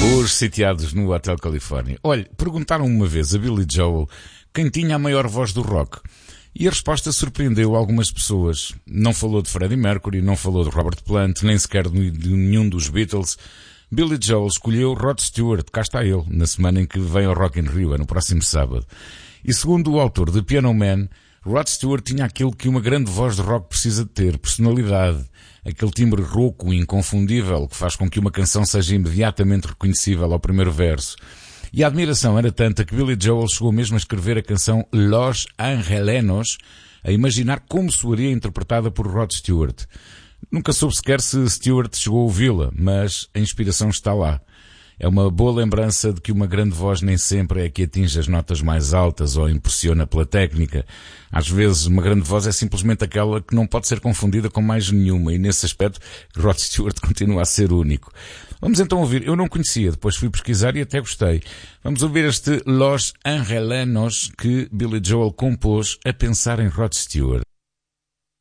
Os sitiados no Hotel Califórnia. Olha, perguntaram uma vez a Billy Joel quem tinha a maior voz do rock. E a resposta surpreendeu algumas pessoas. Não falou de Freddie Mercury, não falou de Robert Plant, nem sequer de nenhum dos Beatles. Billy Joel escolheu Rod Stewart, cá está ele, na semana em que vem ao Rock in Rio, é no próximo sábado. E segundo o autor de Piano Man, Rod Stewart tinha aquilo que uma grande voz de rock precisa de ter, personalidade. Aquele timbre rouco e inconfundível que faz com que uma canção seja imediatamente reconhecível ao primeiro verso. E a admiração era tanta que Billy Joel chegou mesmo a escrever a canção Los Angelenos, a imaginar como soaria interpretada por Rod Stewart. Nunca soube sequer se Stewart chegou a ouvi-la, mas a inspiração está lá. É uma boa lembrança de que uma grande voz nem sempre é que atinge as notas mais altas ou impressiona pela técnica. Às vezes, uma grande voz é simplesmente aquela que não pode ser confundida com mais nenhuma, e nesse aspecto, Rod Stewart continua a ser único. Vamos então ouvir. Eu não conhecia, depois fui pesquisar e até gostei. Vamos ouvir este Los Angelenos que Billy Joel compôs a pensar em Rod Stewart.